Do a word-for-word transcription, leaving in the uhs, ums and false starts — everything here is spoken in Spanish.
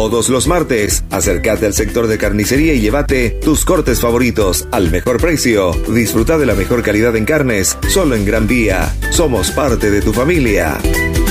todos los martes. Acércate al sector de carnicería y llévate tus cortes favoritos al mejor precio. Disfruta de la mejor calidad en carnes, solo en Gran Vía. Somos parte de tu familia.